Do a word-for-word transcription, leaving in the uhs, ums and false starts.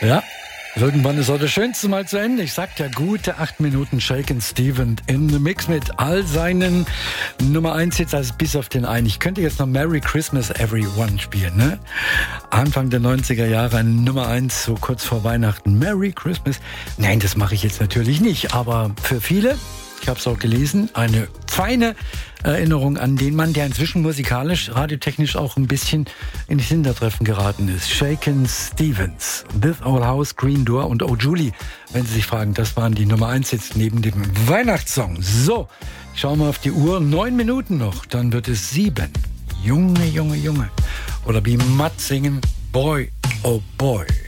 Ja, irgendwann ist auch das Schönste mal zu Ende. Ich sag ja, gute acht Minuten Shakin' Stevens in the Mix mit all seinen Nummer eins Hits, also bis auf den einen. Ich könnte jetzt noch Merry Christmas Everyone spielen, ne? Anfang der neunziger Jahre eine Nummer eins, so kurz vor Weihnachten. Merry Christmas. Nein, das mache ich jetzt natürlich nicht, aber für viele, ich habe es auch gelesen, eine feine Erinnerung an den Mann, der inzwischen musikalisch, radiotechnisch auch ein bisschen ins Hintertreffen geraten ist. Shakin' Stevens, This Old House, Green Door und Oh Julie, wenn Sie sich fragen, das waren die Nummer eins jetzt neben dem Weihnachtssong. So, ich schau mal auf die Uhr, neun Minuten noch, dann wird es sieben. Junge, Junge, Junge. Oder wie Matt singen, Boy, oh Boy.